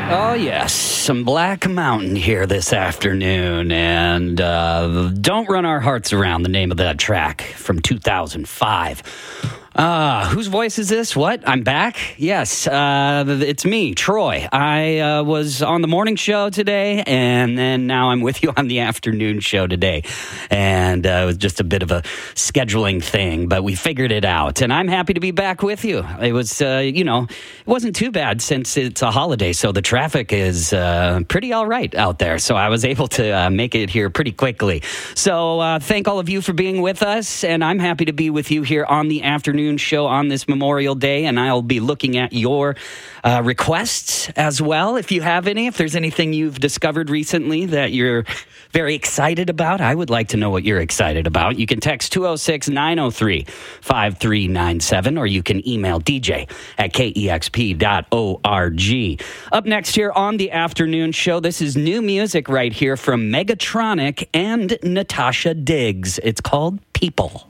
Oh, yes, some Black Mountain here this afternoon, and Don't Run Our Hearts Around, the name of that track from 2005. Whose voice is this? What? I'm back? Yes, it's me, Troy. I was on the morning show today, and then now I'm with you on the afternoon show today. And it was just a bit of a scheduling thing, but we figured it out. And I'm happy to be back with you. It was, it wasn't too bad since it's a holiday, so the traffic is pretty all right out there. So I was able to make it here pretty quickly. So thank all of you for being with us, and I'm happy to be with you here on the afternoon show on this Memorial Day, and I'll be looking at your requests as well. If you have any, if there's anything you've discovered recently that you're very excited about, I would like to know what you're excited about. You can text 206-903-5397, or you can email dj@kexp.org. Up next here on the afternoon show, this is new music right here from Megatronic and Natasha Diggs. It's called People.